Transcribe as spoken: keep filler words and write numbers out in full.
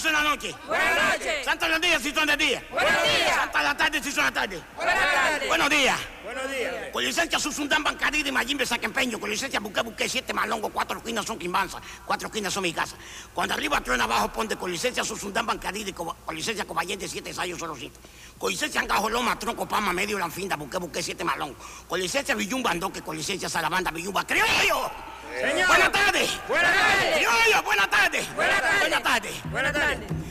si son de noche. Buenas noches. Santa los días si son de día. Buenos días. Santa la tarde si son de tarde. Buenas tardes. Buenos días. Buenos días. Con licencia Susundán Bancadí de Mayimbe Saquempeño. Con licencia Buque Buque siete Malongo. Cuatro esquinas son Quimbanza. Cuatro esquinas son mi casa. Cuando arriba truena abajo ponte con licencia Susundán Bancadí de con licencia Cobayente siete ensayos solo cinco. Con licencia Angajo Loma Tronco Pama Medio Lanfinda Buque Buque siete Malongo. Con licencia Villumba Andoque. Con licencia Salabanda Villumba Criollo. Señor. Buenas tardes. Buenas tardes. Criollo, buenas tardes. Buenas tardes. Buenas tardes. Buenas tardes.